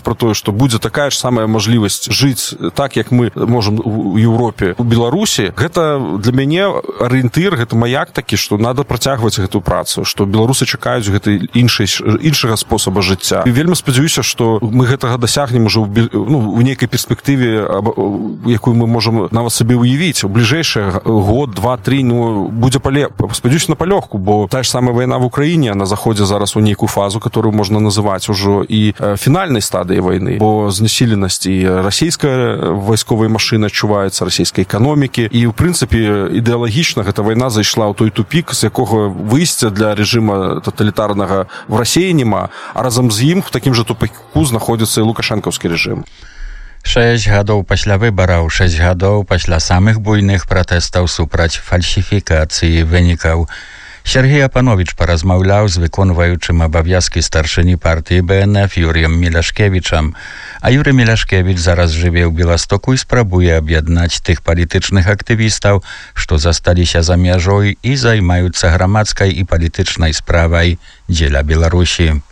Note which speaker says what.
Speaker 1: про тое, што будзе такая ж самая мажлівасць жыць так, як мы можам у Еўропе, у Беларусі, гэта для мяне арыентыр, гэта маяк такі, што надо працягваць гэтую працу, што беларусы чакаюць гэтай іншага спосаба жыцця. І вельмі спадзяюся, што мы гэтага дасягнем ужо у нейкай перспектыве, якую мы можам нават сабе уявіць. У бліжэйшыя год, 2-3, будзе спадзяюся на палёгку, бо тая ж самая вайна в Украіне, она заходзе зараз у нейкую фазу, которую можна называць ужо і фінальнай стадыяй вайны, бо знесіленасць і расійская вайсковая машына адчуваецца, расійскай эканомікі, і, ў прынцыпе, ідэалагічна гэта вайна зайшла ў той тупік, з якога выйсця для рэжыма таталітарнага в Расіі няма, а разам з ім в такім жа тупіку знаходзіцца і лукашэнкаўскі рэжым.
Speaker 2: 6 гадоў пасля выбараў, 6 гадоў пасля самых буйных пратэстаў супраць фальсіфікацыі вынікаў. Сергей Апанович паразмаўляў з выконваючым абавязкі старшыні партыі БНФ Юрыем Мілашкевічам. А Юрый Мілашкевіч зараз жыве ў Беластоку і спрабуе аб'яднаць тых палітычных актывістаў, што засталіся за мяжой і займаюцца грамадскай і палітычнай справай дзеля Беларусі.